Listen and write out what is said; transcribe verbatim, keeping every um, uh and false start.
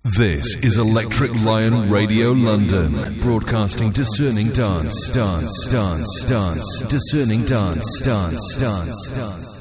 This is Electric Lion Radio London, broadcasting discerning dance, dance, dance, dance, discerning dance, dance, dance, dance.